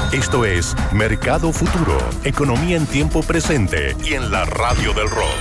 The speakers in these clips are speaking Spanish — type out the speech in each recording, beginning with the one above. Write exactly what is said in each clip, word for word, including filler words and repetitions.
Esto es Mercado Futuro, economía en tiempo presente y en la radio del rock.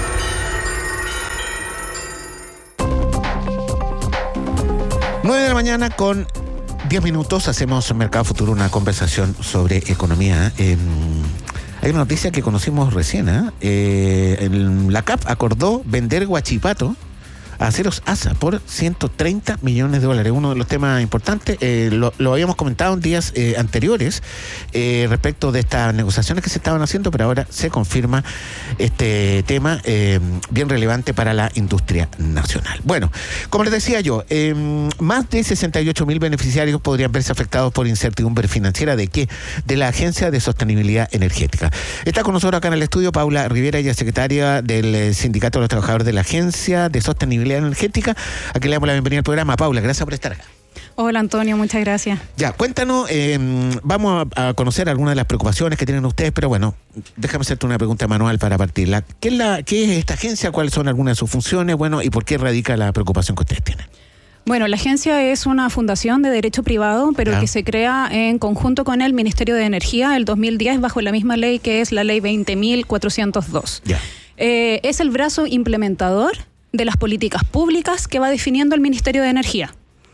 nueve de la mañana con diez minutos hacemos Mercado Futuro, una conversación sobre economía. Eh, hay una noticia que conocimos recién. ¿eh? Eh, el, la C A P acordó vender Huachipato a Aceros Asa por ciento treinta millones de dólares. Uno de los temas importantes, eh, lo, lo habíamos comentado en días eh, anteriores eh, respecto de estas negociaciones que se estaban haciendo, pero ahora se confirma este tema eh, bien relevante para la industria nacional. Bueno, como les decía yo, eh, más de sesenta y ocho mil beneficiarios podrían verse afectados por incertidumbre financiera. ¿De qué? De la Agencia de Sostenibilidad Energética. Está con nosotros acá en el estudio Paula Rivera, ella es secretaria del Sindicato de los Trabajadores de la Agencia de Sostenibilidad Energética, a quien le damos la bienvenida al programa. Paula, gracias por estar acá. Hola Antonio, muchas gracias. Ya, cuéntanos, eh, vamos a, a conocer algunas de las preocupaciones que tienen ustedes, pero bueno, déjame hacerte una pregunta manual para partirla. ¿Qué es, la, qué es esta agencia? ¿Cuáles son algunas de sus funciones? Bueno, ¿y por qué radica la preocupación que ustedes tienen? Bueno, la agencia es una fundación de derecho privado, pero ¿Ya? que se crea en conjunto con el Ministerio de Energía el dos mil diez bajo la misma ley que es la ley veinte mil cuatrocientos dos. Ya. Eh, es el brazo implementador de las políticas públicas que va definiendo el Ministerio de Energía.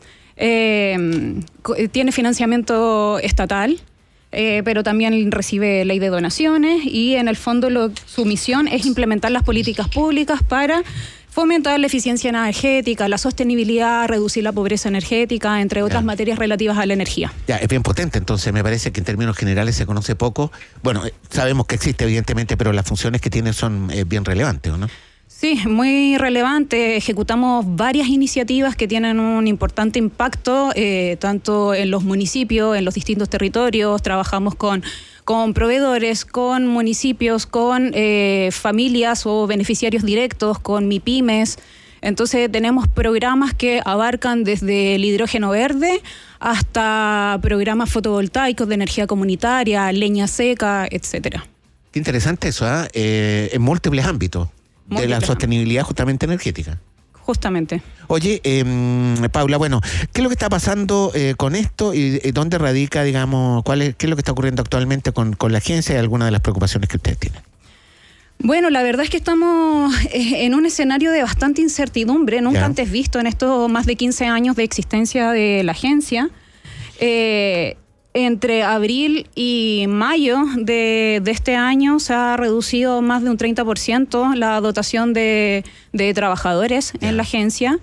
Eh, tiene financiamiento estatal, eh, pero también recibe ley de donaciones y en el fondo lo, su misión es implementar las políticas públicas para fomentar la eficiencia energética, la sostenibilidad, reducir la pobreza energética, entre otras ya. materias relativas a la energía. Ya, es bien potente, entonces me parece que en términos generales se conoce poco. Bueno, sabemos que existe evidentemente, pero las funciones que tiene son eh, bien relevantes, ¿o no? Sí, muy relevante. Ejecutamos varias iniciativas que tienen un importante impacto, eh, tanto en los municipios, en los distintos territorios. Trabajamos con, con proveedores, con municipios, con eh, familias o beneficiarios directos, con MIPYMES. Entonces tenemos programas que abarcan desde el hidrógeno verde hasta programas fotovoltaicos de energía comunitaria, leña seca, etcétera. Qué interesante eso, ¿eh? Eh, en múltiples ámbitos. De la sostenibilidad justamente energética. Justamente. Oye, eh, Paula, bueno, ¿qué es lo que está pasando eh, con esto y, y dónde radica, digamos, cuál es, qué es lo que está ocurriendo actualmente con, con la agencia y algunas de las preocupaciones que ustedes tienen? Bueno, la verdad es que estamos en un escenario de bastante incertidumbre, nunca ya. antes visto en estos más de quince años de existencia de la agencia. Eh, Entre abril y mayo de, de este año se ha reducido más de un treinta por ciento la dotación de, de trabajadores yeah. en la agencia.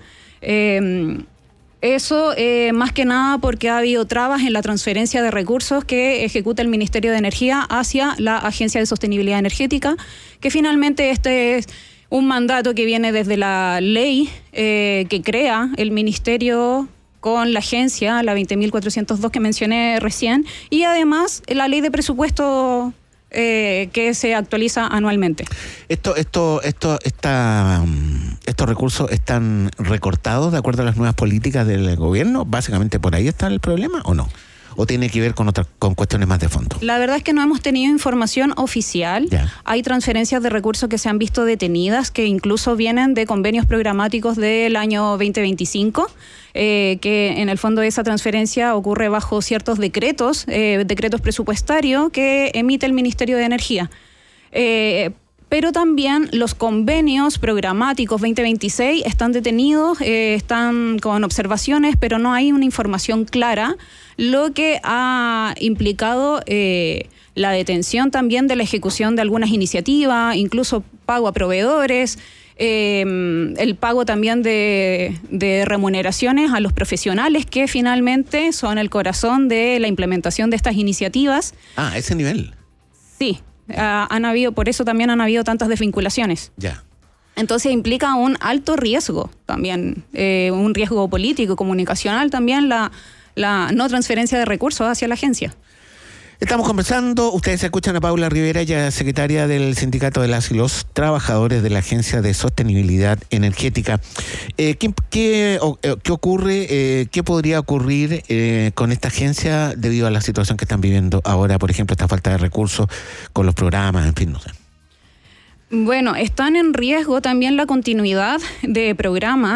Eh, eso eh, más que nada porque ha habido trabas en la transferencia de recursos que ejecuta el Ministerio de Energía hacia la Agencia de Sostenibilidad Energética, que finalmente este es un mandato que viene desde la ley eh, que crea el Ministerio con la agencia, la veinte mil cuatrocientos dos que mencioné recién, y además la ley de presupuesto eh, que se actualiza anualmente. Esto, esto, esto, esta, estos recursos están recortados de acuerdo a las nuevas políticas del gobierno. Básicamente por ahí está el problema, ¿o no? ¿O tiene que ver con otras con cuestiones más de fondo? La verdad es que no hemos tenido información oficial. Ya. Hay transferencias de recursos que se han visto detenidas, que incluso vienen de convenios programáticos del año veinte veinticinco, eh, que en el fondo esa transferencia ocurre bajo ciertos decretos, eh, decretos presupuestarios que emite el Ministerio de Energía. Eh, pero también los convenios programáticos veinte veintiséis están detenidos, eh, están con observaciones, pero no hay una información clara, lo que ha implicado eh, la detención también de la ejecución de algunas iniciativas, incluso pago a proveedores, eh, el pago también de, de remuneraciones a los profesionales que finalmente son el corazón de la implementación de estas iniciativas. Ah, a ese nivel. Sí. Uh, han habido, por eso también han habido tantas desvinculaciones. Ya. Entonces implica un alto riesgo también, eh, un riesgo político, comunicacional también, la, la no transferencia de recursos hacia la agencia. Estamos conversando, ustedes escuchan a Paula Rivera, ella es secretaria del Sindicato de las y los Trabajadores de la Agencia de Sostenibilidad Energética. Eh, ¿qué, qué, ¿Qué ocurre, eh, qué podría ocurrir eh, con esta agencia debido a la situación que están viviendo ahora, por ejemplo, esta falta de recursos con los programas, en fin, no sé? Bueno, están en riesgo también la continuidad de programas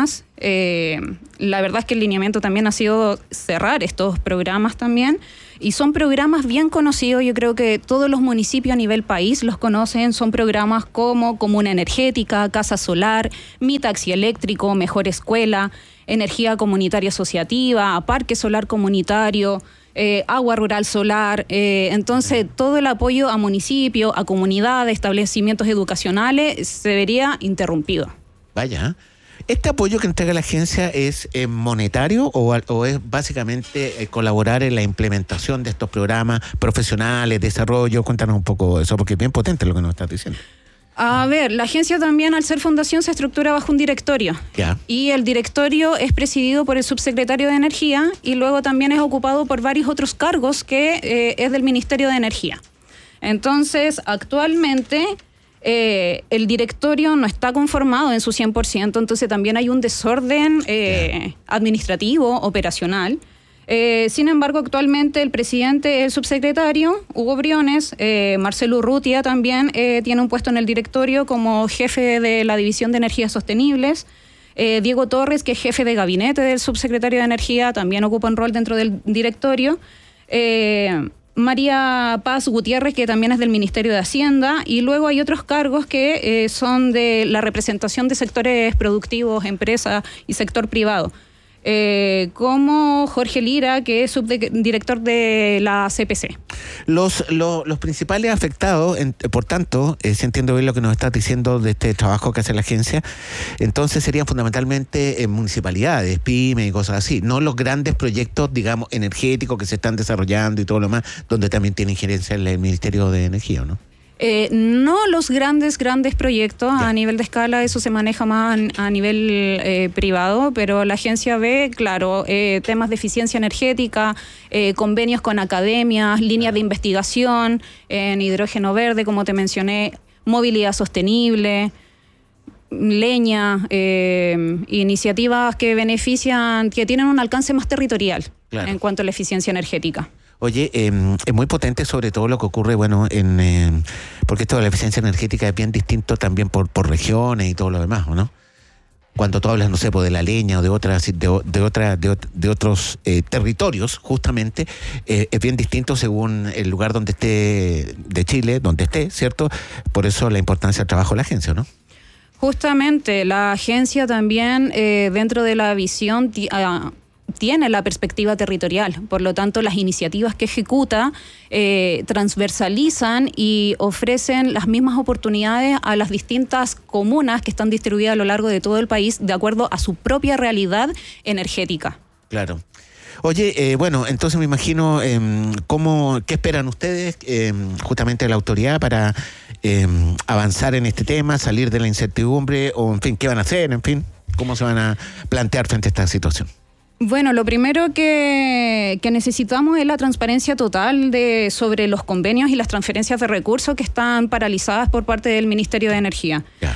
Eh, la verdad es que el lineamiento también ha sido cerrar estos programas también, y son programas bien conocidos. Yo creo que todos los municipios a nivel país los conocen. Son programas como Comuna Energética, Casa Solar, Mi Taxi Eléctrico, Mejor Escuela, Energía Comunitaria Asociativa, Parque Solar Comunitario, eh, Agua Rural Solar. Eh, entonces, todo el apoyo a municipios, a comunidades, establecimientos educacionales se vería interrumpido. Vaya. ¿Este apoyo que entrega la agencia es eh, monetario o, o es básicamente eh, colaborar en la implementación de estos programas profesionales, desarrollo? Cuéntanos un poco eso, porque es bien potente lo que nos estás diciendo. A ver, la agencia también, al ser fundación, se estructura bajo un directorio. Ya. Y el directorio es presidido por el subsecretario de Energía, y luego también es ocupado por varios otros cargos que eh, es del Ministerio de Energía. Entonces, actualmente... Eh, el directorio no está conformado en su cien por ciento, entonces también hay un desorden eh, administrativo, operacional. Eh, sin embargo, actualmente el presidente es el subsecretario, Hugo Briones. eh, Marcelo Urrutia también eh, tiene un puesto en el directorio como jefe de la División de Energías Sostenibles. Eh, Diego Torres, que es jefe de gabinete del subsecretario de Energía, también ocupa un rol dentro del directorio. Eh, María Paz Gutiérrez, que también es del Ministerio de Hacienda, y luego hay otros cargos que eh, son de la representación de sectores productivos, empresas y sector privado, eh, como Jorge Lira, que es subdirector de la C P C. Los, los, los principales afectados, en, por tanto, eh, si entiendo bien lo que nos estás diciendo de este trabajo que hace la agencia, entonces serían fundamentalmente eh, municipalidades, pymes y cosas así, no los grandes proyectos, digamos, energéticos que se están desarrollando y todo lo demás, donde también tiene injerencia el, el Ministerio de Energía, ¿no? Eh, no los grandes, grandes proyectos ya. A nivel de escala, eso se maneja más a, a nivel eh, privado, pero la agencia ve, claro, eh, temas de eficiencia energética, eh, convenios con academias, líneas de investigación en hidrógeno verde, como te mencioné, movilidad sostenible, leña, eh, iniciativas que benefician, que tienen un alcance más territorial, claro, en cuanto a la eficiencia energética. Oye, eh, es muy potente sobre todo lo que ocurre, bueno, en eh, porque esto de la eficiencia energética es bien distinto también por, por regiones y todo lo demás, ¿no? Cuando tú hablas, no sé, pues de la leña o de otras, de, de otra, de, de otros eh, territorios, justamente, eh, es bien distinto según el lugar donde esté de Chile, donde esté, ¿cierto? Por eso la importancia del trabajo de la agencia, ¿no? Justamente, la agencia también, eh, dentro de la visión, t- uh, tiene la perspectiva territorial. Por lo tanto, las iniciativas que ejecuta eh, transversalizan y ofrecen las mismas oportunidades a las distintas comunas que están distribuidas a lo largo de todo el país, de acuerdo a su propia realidad energética. Claro. Oye, eh, bueno, entonces me imagino eh, cómo, qué esperan ustedes, eh, justamente de la autoridad, para eh, avanzar en este tema, salir de la incertidumbre, o en fin, qué van a hacer, en fin, cómo se van a plantear frente a esta situación. Bueno, lo primero que, que necesitamos es la transparencia total de, sobre los convenios y las transferencias de recursos que están paralizadas por parte del Ministerio de Energía. Ya.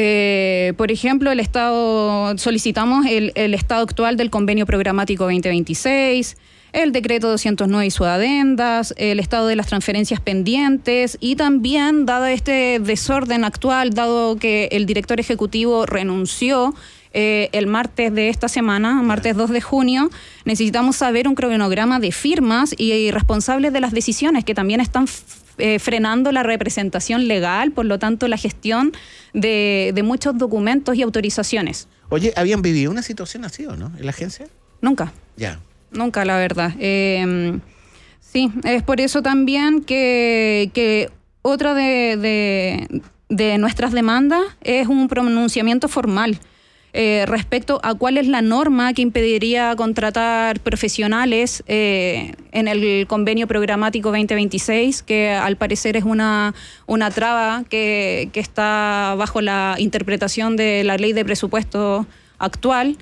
Eh, por ejemplo, el estado solicitamos el, el estado actual del convenio programático veinte veintiséis, el decreto doscientos nueve y sus adendas, el estado de las transferencias pendientes, y también, dado este desorden actual, dado que el director ejecutivo renunció Eh, el martes de esta semana, martes dos de junio, necesitamos saber un cronograma de firmas y, y responsables de las decisiones que también están eh, frenando la representación legal, por lo tanto la gestión de, de muchos documentos y autorizaciones. Oye, ¿habían vivido una situación así o no en la agencia? Nunca. Ya. Nunca, la verdad. Eh, sí, es por eso también que, que otra de, de, de nuestras demandas es un pronunciamiento formal Eh, respecto a cuál es la norma que impediría contratar profesionales eh, en el convenio programático veinte veintiséis, que al parecer es una, una traba que, que está bajo la interpretación de la ley de presupuesto actual.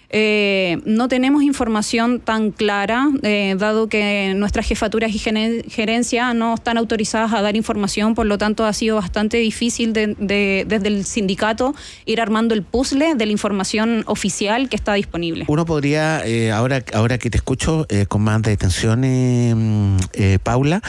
Eh, no tenemos información tan clara, eh, dado que nuestras jefaturas y gerencia no están autorizadas a dar información, por lo tanto ha sido bastante difícil de, de, desde el sindicato ir armando el puzzle de la información oficial que está disponible. Uno podría, eh, ahora, ahora que te escucho eh, con más detención, eh, eh, Paula,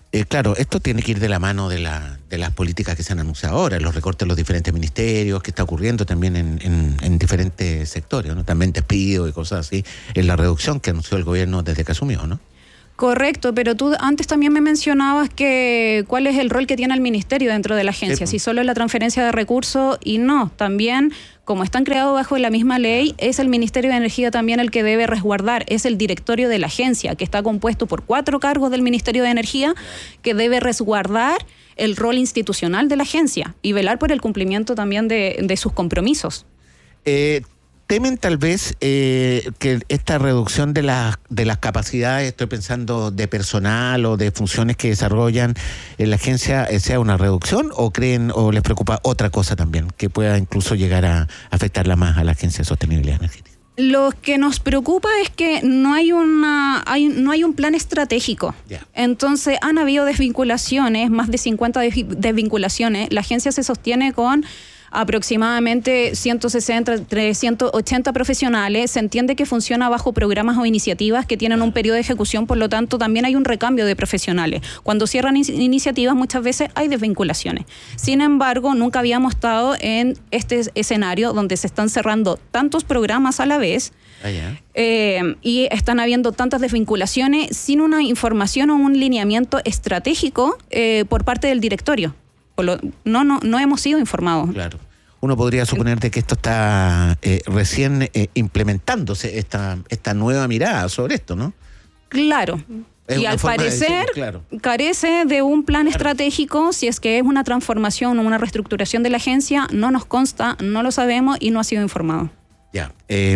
eh, claro, esto tiene que ir de la mano de, la, de las políticas que se han anunciado ahora, los recortes en los diferentes ministerios, que está ocurriendo también en, en, en diferentes sectores, ¿no? También despidos y cosas así, en la reducción que anunció el gobierno desde que asumió, ¿no? Correcto, pero tú antes también me mencionabas que cuál es el rol que tiene el ministerio dentro de la agencia, sí. Si solo es la transferencia de recursos, y no, también como están creados bajo la misma ley, es el Ministerio de Energía también el que debe resguardar, es el directorio de la agencia, que está compuesto por cuatro cargos del Ministerio de Energía, que debe resguardar el rol institucional de la agencia y velar por el cumplimiento también de, de sus compromisos. Eh, ¿Temen tal vez eh, que esta reducción de, la, de las capacidades, estoy pensando de personal o de funciones que desarrollan en la agencia, eh, sea una reducción, o creen o les preocupa otra cosa también, que pueda incluso llegar a afectarla más a la Agencia de Sostenibilidad Energética? Lo que nos preocupa es que no hay una hay, no hay un plan estratégico. Yeah. Entonces han habido desvinculaciones, más de cincuenta desvinculaciones. La agencia se sostiene con aproximadamente ciento sesenta, trescientos ochenta profesionales. Se entiende que funciona bajo programas o iniciativas que tienen un periodo de ejecución, por lo tanto también hay un recambio de profesionales. Cuando cierran in- iniciativas muchas veces hay desvinculaciones. Sin embargo, nunca habíamos estado en este escenario donde se están cerrando tantos programas a la vez. Ah, yeah. eh, y están habiendo tantas desvinculaciones sin una información o un lineamiento estratégico eh, por parte del directorio. Lo, no, no, no hemos sido informados. Claro. Uno podría suponer de que esto está eh, recién eh, implementándose, esta, esta nueva mirada sobre esto, ¿no? Claro. Es y al parecer decir, claro. carece de un plan claro. estratégico. Si es que es una transformación o una reestructuración de la agencia, no nos consta, no lo sabemos y no ha sido informado. Ya. Eh,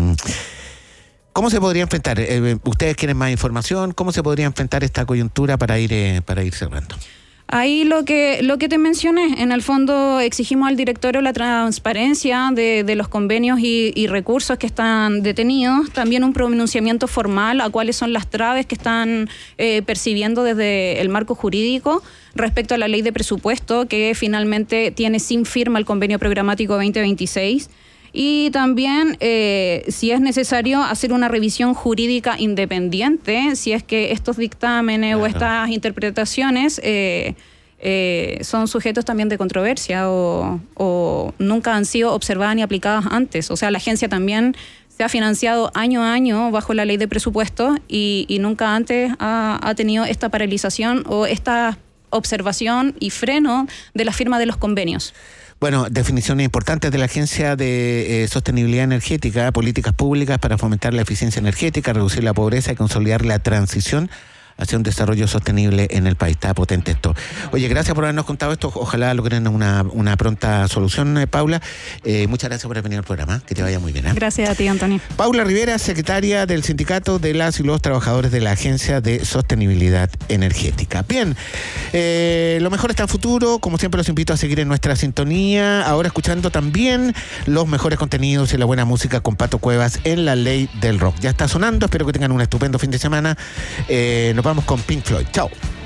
¿Cómo se podría enfrentar? Eh, ¿Ustedes quieren más información? ¿Cómo se podría enfrentar esta coyuntura para ir, eh, para ir cerrando? Ahí lo que lo que te mencioné, en el fondo exigimos al directorio la transparencia de, de los convenios y, y recursos que están detenidos, también un pronunciamiento formal a cuáles son las traves que están eh, percibiendo desde el marco jurídico respecto a la ley de presupuesto que finalmente tiene sin firma el convenio programático veinte veintiséis. Y también, eh, si es necesario, hacer una revisión jurídica independiente, si es que estos dictámenes claro. o estas interpretaciones eh, eh, son sujetos también de controversia o, o nunca han sido observadas ni aplicadas antes. O sea, la agencia también se ha financiado año a año bajo la ley de presupuesto y, y nunca antes ha, ha tenido esta paralización o esta observación y freno de la firma de los convenios. Bueno, definiciones importantes de la Agencia de eh, Sostenibilidad Energética, políticas públicas para fomentar la eficiencia energética, reducir la pobreza y consolidar la transición hacia un desarrollo sostenible en el país. Está potente esto. Oye, gracias por habernos contado esto. Ojalá logren una, una pronta solución, eh, Paula. Eh, muchas gracias por haber venido al programa. Que te vaya muy bien. ¿eh? Gracias a ti, Antonio. Paula Rivera, secretaria del Sindicato de las y los Trabajadores de la Agencia de Sostenibilidad Energética. Bien, eh, lo mejor está en futuro. Como siempre, los invito a seguir en nuestra sintonía. Ahora escuchando también los mejores contenidos y la buena música con Pato Cuevas en La Ley del Rock. Ya está sonando. Espero que tengan un estupendo fin de semana. Eh, nos vamos con Pink Floyd. Chao.